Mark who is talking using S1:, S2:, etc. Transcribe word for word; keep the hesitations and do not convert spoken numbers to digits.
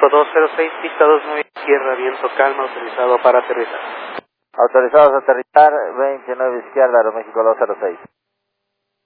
S1: Aeroméxico dos cero seis, pista dos nueve izquierda, viento calma, autorizado para aterrizar.
S2: Autorizados a aterrizar, veintinueve izquierda, Aeroméxico dos cero seis.